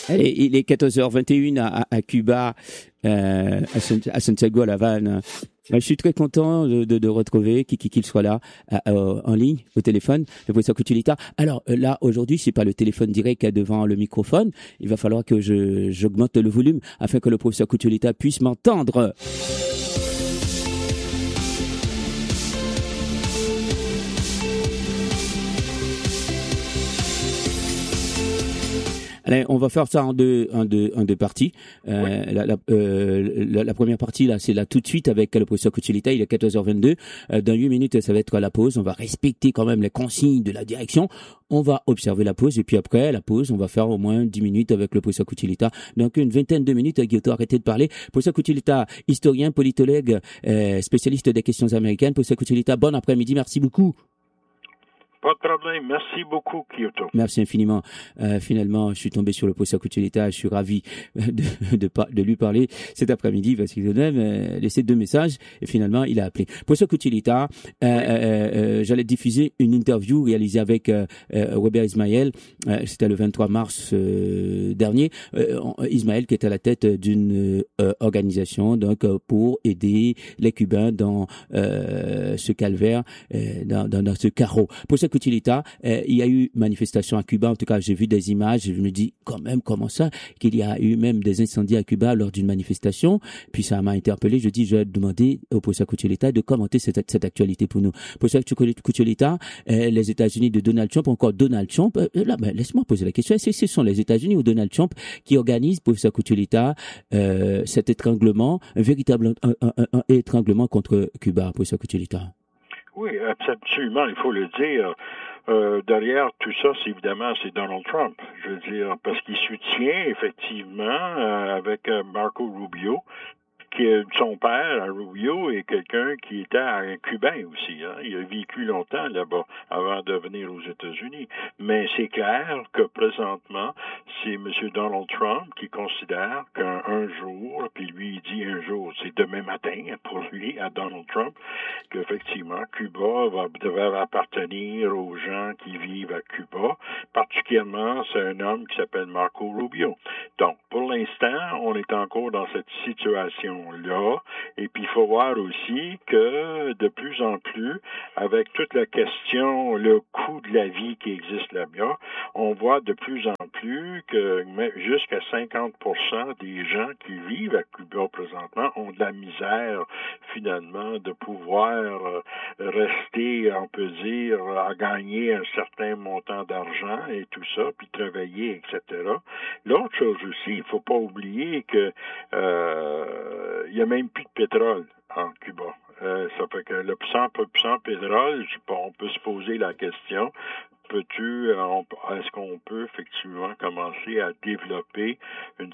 Allez, il est 14h21 à Cuba, à Santiago, à La Havane. Je suis très content de retrouver qu'il soit là en ligne au téléphone, le professeur Coutu-Lita. Alors là aujourd'hui, c'est pas le téléphone direct devant le microphone. Il va falloir que j'augmente le volume afin que le professeur Coutu-Lita puisse m'entendre. Allez, on va faire ça en deux parties. Oui. La première partie, là, c'est là tout de suite avec le professeur Coutu-Lita. Il est 14h22. Dans 8 minutes, ça va être la pause. On va respecter quand même les consignes de la direction. On va observer la pause et puis après la pause, on va faire au moins 10 minutes avec le professeur Coutu-Lita. Donc une vingtaine de minutes, Guillotot, arrêtez de parler. Professeur Coutu-Lita, historien, politologue, spécialiste des questions américaines. Professeur Coutu-Lita, bon après-midi, merci beaucoup. Pas de problème. Merci beaucoup, Kyoto. Merci infiniment. Finalement, je suis tombé sur le professeur Coutu-Lita. Je suis ravi de lui parler cet après-midi parce qu'il a même laissé 2 messages et finalement, il a appelé. Professeur Coutu-Lita, j'allais diffuser une interview réalisée avec Weber Ismaël. C'était le 23 mars dernier. Ismaël qui est à la tête d'une organisation donc pour aider les Cubains dans ce calvaire, dans ce carreau. Professeur Coutu-Lita, il y a eu manifestation à Cuba. En tout cas, j'ai vu des images. Je me dis quand même comment ça qu'il y a eu même des incendies à Cuba lors d'une manifestation. Puis ça m'a interpellé. Je dis, je vais demander au professeur Coutu-Lita de commenter cette actualité pour nous. Professeur Coutu-Lita, les États-Unis de Donald Trump, encore Donald Trump. Là, laisse-moi poser la question. Est-ce que ce sont les États-Unis ou Donald Trump qui organisent, professeur Coutu-Lita, cet étranglement, un véritable étranglement contre Cuba, professeur Coutu-Lita? Oui, absolument, il faut le dire. Derrière tout ça, c'est Donald Trump. Je veux dire, parce qu'il soutient effectivement avec Marco Rubio, qui son père, Rubio, est quelqu'un qui était un Cubain aussi. Hein. Il a vécu longtemps là-bas avant de venir aux États-Unis. Mais c'est clair que présentement, c'est M. Donald Trump qui considère qu'un jour, puis lui il dit un jour, c'est demain matin pour lui, à Donald Trump, qu'effectivement, Cuba devrait appartenir aux gens qui vivent à Cuba. Particulièrement, c'est un homme qui s'appelle Marco Rubio. Donc, pour l'instant, on est encore dans cette situation-là. Et puis, il faut voir aussi que de plus en plus, avec toute la question, le coût de la vie qui existe là-bas, on voit de plus en plus que jusqu'à 50% des gens qui vivent à Cuba présentement ont de la misère, finalement, de pouvoir rester, on peut dire, à gagner un certain montant d'argent et tout ça, puis travailler, etc. L'autre chose aussi, il faut pas oublier que il y a même plus de pétrole en Cuba. Ça fait que le sans pétrole, on peut se poser la question, est-ce qu'on peut effectivement commencer à développer une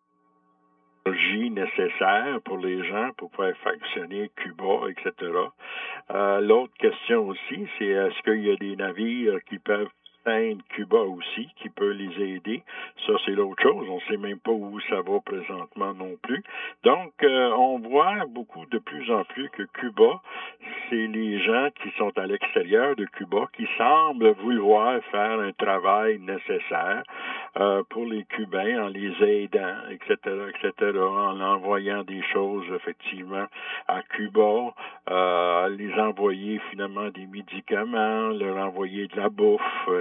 énergie nécessaire pour les gens pour faire fonctionner Cuba, etc. L'autre question aussi, c'est est-ce qu'il y a des navires qui peuvent atteindre Cuba aussi, qui peut les aider. Ça, c'est l'autre chose. On ne sait même pas où ça va présentement non plus. Donc, on voit de plus en plus que Cuba, c'est les gens qui sont à l'extérieur de Cuba qui semblent vouloir faire un travail nécessaire pour les Cubains en les aidant, etc., en envoyant des choses, effectivement, à Cuba, les envoyer finalement des médicaments, leur envoyer de la bouffe,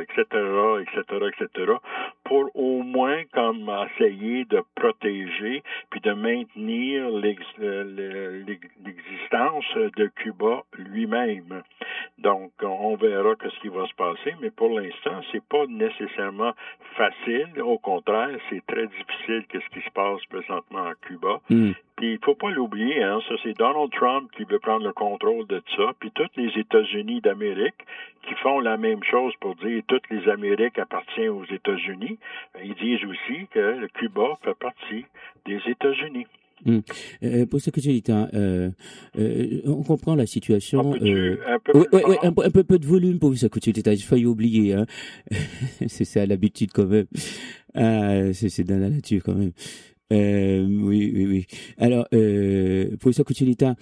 etc., pour au moins comme essayer de protéger puis de maintenir l'existence de Cuba lui-même. Donc, on verra ce qui va se passer, mais pour l'instant, c'est pas nécessairement facile. Au contraire, c'est très difficile ce qui se passe présentement à Cuba. Puis, il faut pas l'oublier, hein, ça, c'est Donald Trump qui veut prendre le contrôle de ça, puis tous les États-Unis d'Amérique qui font la même chose pour dire toutes les Amériques appartiennent aux États-Unis. Ils disent aussi que le Cuba fait partie des États-Unis. Pour ce que tu dis, on comprend la situation. Un peu de volume pour ce que tu dis. J'ai failli oublier. Hein. C'est à l'habitude quand même. C'est dans la nature quand même. Oui. Alors, professeur Kuchilita,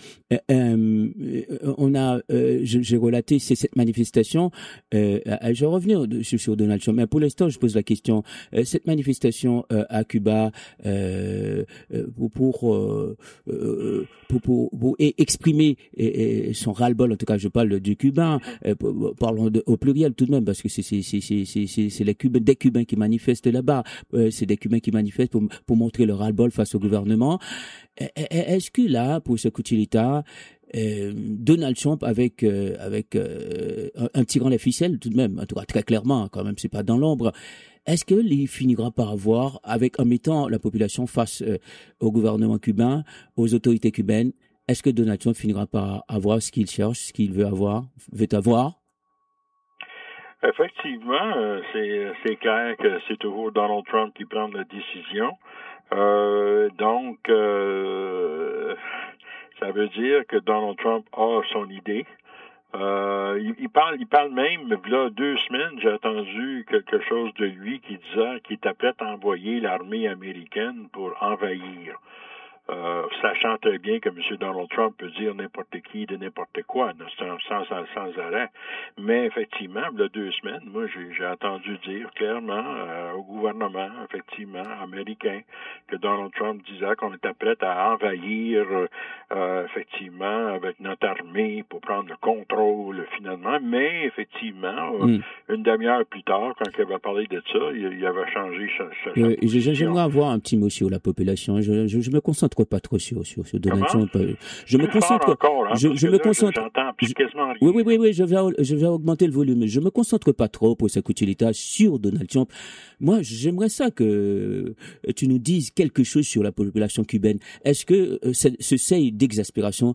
j'ai relaté cette manifestation. Je vais revenir sur Donald Trump, mais pour l'instant, je pose la question. Cette manifestation à Cuba pour exprimer son ras-le-bol, en tout cas, je parle du Cubain. Parlons au pluriel tout de même, parce que c'est les Cubains, des Cubains qui manifestent là-bas. C'est des Cubains qui manifestent pour montrer leur ras-le-bol face au gouvernement. Est-ce que là, pour ce Kuchilita, Donald Trump avec un tirant les ficelles tout de même, en tout cas très clairement, quand même, c'est pas dans l'ombre. Est-ce qu'il finira par avoir, en mettant la population face au gouvernement cubain, aux autorités cubaines, est-ce que Donald Trump finira par avoir ce qu'il cherche, ce qu'il veut avoir? Effectivement, c'est clair que c'est toujours Donald Trump qui prend la décision. Donc, ça veut dire que Donald Trump a son idée. Il parle même, là, 2 semaines, j'ai entendu quelque chose de lui qui disait qu'il était prêt à envoyer l'armée américaine pour envahir. Sachant très bien que M. Donald Trump peut dire n'importe qui de n'importe quoi, sans arrêt. Mais effectivement, il y a 2 semaines, moi, j'ai entendu dire clairement au gouvernement, effectivement, américain, que Donald Trump disait qu'on était prêt à envahir, effectivement, avec notre armée pour prendre le contrôle, finalement. Mais, effectivement, une demi-heure plus tard, quand il avait parlé de ça, il avait changé sa position. J'aimerais avoir un petit mot sur la population. Je me concentre pas trop sur Donald Trump. Je me concentre. Encore, hein, je me concentre. J'entends quasiment rien. Oui. Je vais augmenter le volume. Je me concentre pas trop pour sa Kuchilita sur Donald Trump. Moi, j'aimerais ça que tu nous dises quelque chose sur la population cubaine. Est-ce que ce seuil d'exaspération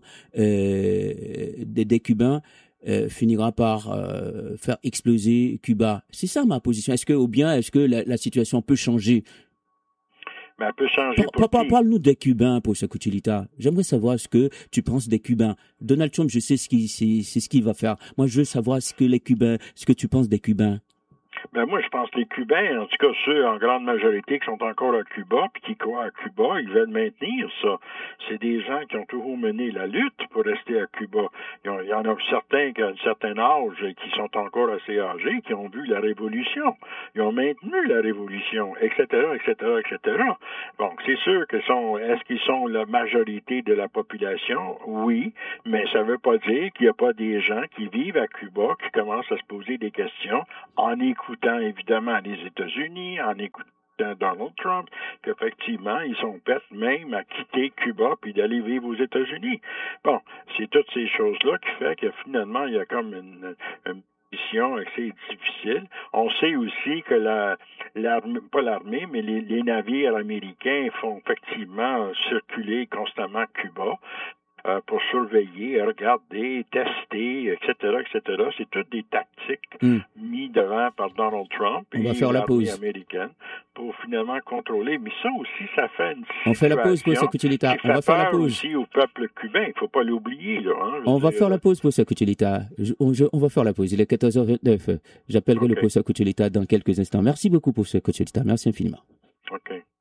des Cubains finira par faire exploser Cuba? C'est ça ma position. Est-ce que la situation peut changer? Mais elle peut changer pour qui? Parle-nous des Cubains, pour ce Kuchilita. J'aimerais savoir ce que tu penses des Cubains. Donald Trump, je sais c'est ce qu'il va faire. Moi, je veux savoir ce que tu penses des Cubains. Ben moi, je pense que les Cubains, en tout cas ceux en grande majorité qui sont encore à Cuba puis qui croient à Cuba, ils veulent maintenir ça. C'est des gens qui ont toujours mené la lutte pour rester à Cuba. Il y en a certains qui ont un certain âge qui sont encore assez âgés, qui ont vu la révolution. Ils ont maintenu la révolution, etc., etc. Donc, c'est sûr que est-ce qu'ils sont la majorité de la population? Oui, mais ça ne veut pas dire qu'il n'y a pas des gens qui vivent à Cuba qui commencent à se poser des questions en écoutant évidemment les États-Unis, en écoutant Donald Trump, qu'effectivement, ils sont prêts même à quitter Cuba puis d'aller vivre aux États-Unis. Bon, c'est toutes ces choses-là qui fait que finalement, il y a comme une mission assez difficile. On sait aussi que pas l'armée, mais les navires américains font effectivement circuler constamment Cuba. Pour surveiller, regarder, tester, etc. C'est toutes des tactiques mises devant par Donald Trump et l'armée américaine pour finalement contrôler. Mais ça aussi, ça fait une situation on fait la pause pour cette Kuchilita. On va faire la pause aussi au peuple cubain. Il ne faut pas l'oublier. Là, hein, on va faire la pause pour cette Kuchilita. On va faire la pause. Il est 14h29. J'appellerai le professeur Kuchilita dans quelques instants. Merci beaucoup pour ce Kuchilita. Merci infiniment. OK.